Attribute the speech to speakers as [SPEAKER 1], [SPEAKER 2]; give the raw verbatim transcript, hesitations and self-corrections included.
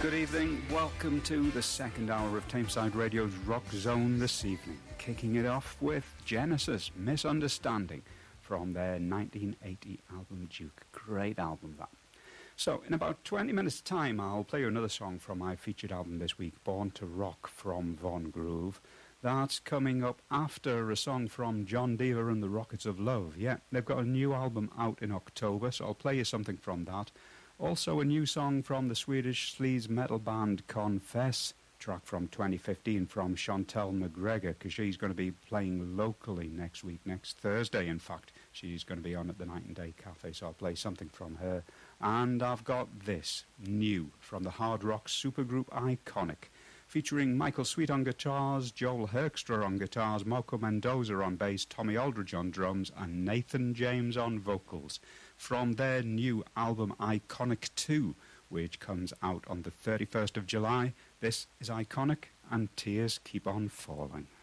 [SPEAKER 1] Good evening, welcome to the second hour of Tameside Radio's Rock Zone this evening. Kicking it off with Genesis, Misunderstanding, from their nineteen eighty album Duke. Great album, that. So, in about twenty minutes' time, I'll play you another song from my featured album this week, Born to Rock, from Von Groove. That's coming up after a song from John Deaver and the Rockets of Love. Yeah, they've got a new album out in October, so I'll play you something from that. Also a new song from the Swedish sleaze metal band Confess, track from twenty fifteen from Chantel McGregor, because she's going to be playing locally next week, next Thursday in fact. She's going to be on at the Night and Day Cafe, so I'll play something from her. And I've got this, new, from the hard rock supergroup Iconic, featuring Michael Sweet on guitars, Joel Herkstra on guitars, Marco Mendoza on bass, Tommy Aldridge on drums, and Nathan James on vocals, from their new album Iconic two, which comes out on the thirty-first of July. This is Iconic, and Tears Keep On Falling.